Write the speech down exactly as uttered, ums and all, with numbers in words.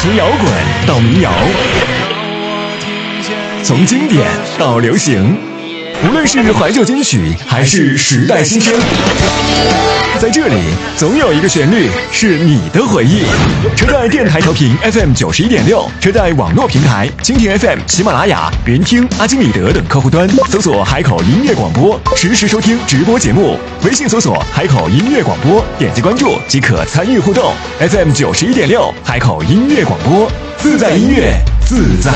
从摇滚到民谣，从经典到流行，无论是怀旧金曲还是时代新声，在这里总有一个旋律是你的回忆。车载电台调频 F M 九十一点六，车载网络平台蜻蜓 F M、喜马拉雅、云听、阿基米德等客户端搜索海口音乐广播，实时收听直播节目。微信搜索海口音乐广播，点击关注即可参与互动。F M 九十一点六，海口音乐广播，自在音乐，自在